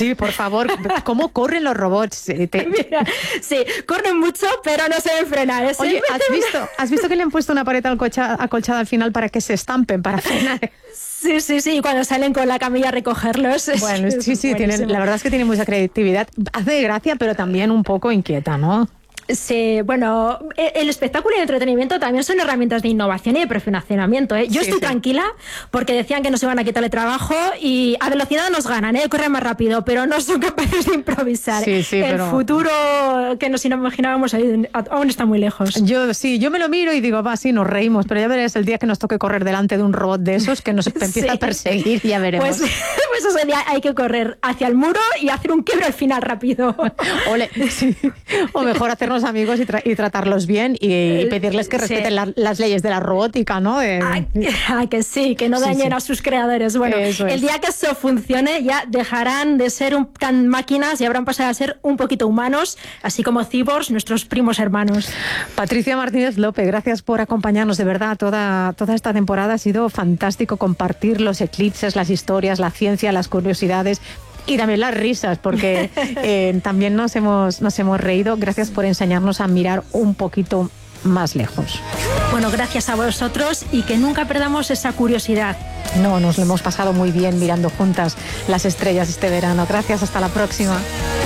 Sí, por favor, ¿cómo corren los robots? Mira, sí, corren mucho, pero no se ven frenar. Oye, ¿has visto que le han puesto una pared acolchada al final para que se estampen, para frenar? Sí, cuando salen con la camilla a recogerlos. Bueno, sí, la verdad es que tiene mucha creatividad. Hace gracia, pero también un poco inquieta, ¿no? Sí, bueno, el espectáculo y el entretenimiento también son herramientas de innovación y de perfeccionamiento, ¿eh? Yo estoy tranquila porque decían que nos iban a quitarle trabajo y a velocidad nos ganan, ¿eh? Corren más rápido, pero no son capaces de improvisar. El futuro que nos imaginábamos ahí aún está muy lejos. Yo me lo miro y digo, sí, nos reímos, pero ya verás el día que nos toque correr delante de un robot de esos que nos empieza a perseguir, ya veremos. Pues ese día hay que correr hacia el muro y hacer un quiebre al final rápido. O mejor hacernos amigos y tratarlos bien y pedirles que respeten las leyes de la robótica, ¿no? Que sí, que no dañen a sus creadores. Bueno, el día que eso funcione ya dejarán de ser tan máquinas y habrán pasado a ser un poquito humanos, así como cyborgs, nuestros primos hermanos. Patricia Martínez López, gracias por acompañarnos, de verdad, toda esta temporada ha sido fantástico compartir los eclipses, las historias, la ciencia, las curiosidades y también las risas, porque también nos hemos reído. Gracias por enseñarnos a mirar un poquito más lejos. Bueno, gracias a vosotros y que nunca perdamos esa curiosidad. No, nos lo hemos pasado muy bien mirando juntas las estrellas este verano. Gracias, hasta la próxima.